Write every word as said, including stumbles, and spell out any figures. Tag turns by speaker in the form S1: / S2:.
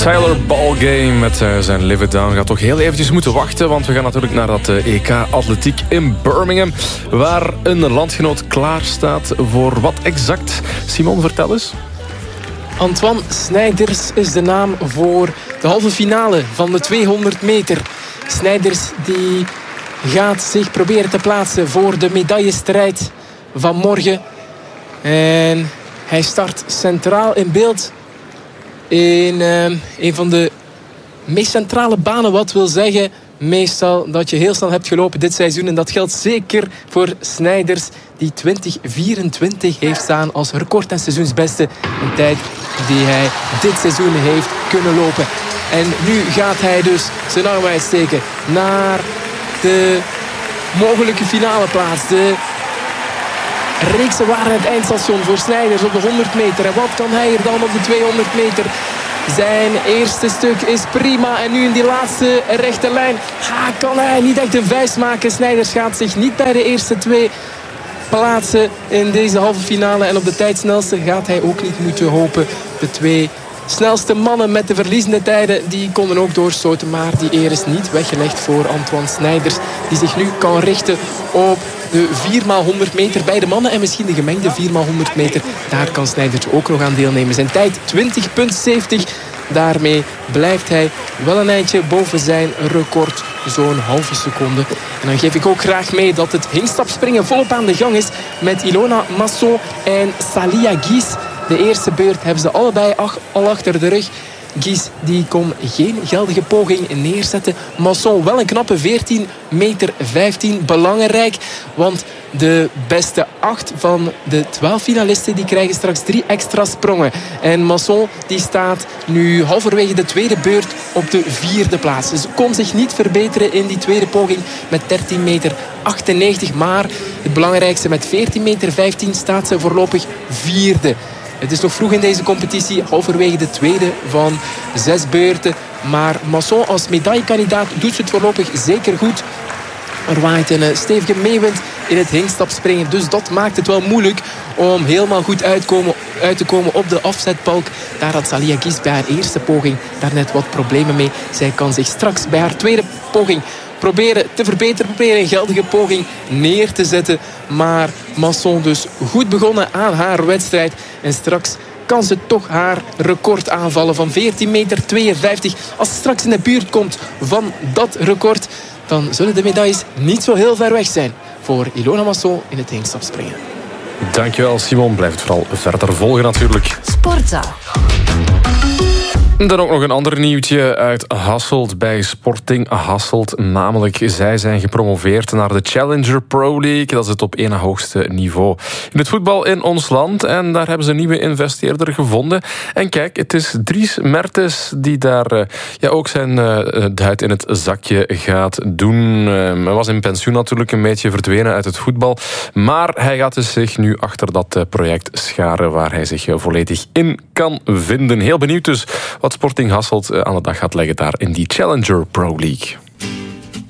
S1: Tyler Ballgame met uh, zijn Live It Down. Gaat toch heel eventjes moeten wachten, want we gaan natuurlijk naar dat uh, E K Atletiek in Birmingham, waar een landgenoot klaar staat voor wat exact. Simon, vertel eens.
S2: Antoine Snijders is de naam voor de halve finale van de tweehonderd meter. Snijders die gaat zich proberen te plaatsen voor de medaillestrijd van morgen. En hij start centraal in beeld in uh, een van de meest centrale banen. Wat wil zeggen meestal dat je heel snel hebt gelopen dit seizoen. En dat geldt zeker voor Snijders, die twintig vierentwintig heeft staan als record en seizoensbeste. Een tijd die hij dit seizoen heeft kunnen lopen. En nu gaat hij dus zijn arm uitsteken naar de mogelijke finale plaats. De reekse waren het eindstation voor Snijders op de honderd meter. En wat kan hij er dan op de tweehonderd meter? Zijn eerste stuk is prima. En nu in die laatste rechte lijn ha, kan hij niet echt een vuist maken. Snijders gaat zich niet bij de eerste twee plaatsen in deze halve finale. En op de tijdsnelste gaat hij ook niet moeten hopen. De twee snelste mannen met de verliezende tijden, die konden ook doorstoten. Maar die eer is niet weggelegd voor Antoine Snijders, die zich nu kan richten op de vier maal honderd meter bij de mannen. En misschien de gemengde vier maal honderd meter. Daar kan Snijders ook nog aan deelnemen. Zijn tijd twintig komma zeventig. Daarmee blijft hij wel een eindje boven zijn record. Zo'n halve seconde. En dan geef ik ook graag mee dat het hingstapspringen volop aan de gang is met Ilona Masson en Salia Guis. De eerste beurt hebben ze allebei al achter de rug. Guis die kon geen geldige poging neerzetten. Masson wel een knappe veertien meter vijftien. Belangrijk, want de beste acht van de twaalf finalisten die krijgen straks drie extra sprongen. En Masson die staat nu halverwege de tweede beurt op de vierde plaats. Ze kon zich niet verbeteren in die tweede poging met dertien meter achtennegentig. Maar het belangrijkste, met veertien meter vijftien staat ze voorlopig vierde. Het is nog vroeg in deze competitie, halverwege de tweede van zes beurten. Maar Masson als medaillekandidaat doet ze het voorlopig zeker goed. Er waait een stevige meewind in het hingstapspringen. Dus dat maakt het wel moeilijk om helemaal goed uitkomen, uit te komen op de afzetbalk. Daar had Salia Guis bij haar eerste poging daar net wat problemen mee. Zij kan zich straks bij haar tweede poging proberen te verbeteren, proberen een geldige poging neer te zetten. Maar Masson dus goed begonnen aan haar wedstrijd. En straks kan ze toch haar record aanvallen van veertien meter tweeënvijftig. Als ze straks in de buurt komt van dat record, dan zullen de medailles niet zo heel ver weg zijn voor Ilona Masson in het hingstapspringen.
S1: Dankjewel Simon. Blijf het vooral verder volgen natuurlijk.
S3: Sportzaal.
S1: Dan ook nog een ander nieuwtje uit Hasselt bij Sporting Hasselt. Namelijk, zij zijn gepromoveerd naar de Challenger Pro League. Dat is het op één na hoogste niveau in het voetbal in ons land. En daar hebben ze een nieuwe investeerder gevonden. En kijk, het is Dries Mertens die daar uh, ja, ook zijn uh, duit in het zakje gaat doen. Uh, hij was in pensioen natuurlijk een beetje verdwenen uit het voetbal. Maar hij gaat dus zich nu achter dat uh, project scharen waar hij zich uh, volledig in kan vinden. Heel benieuwd dus wat Sporting Hasselt aan de dag gaat leggen daar in die Challenger Pro League.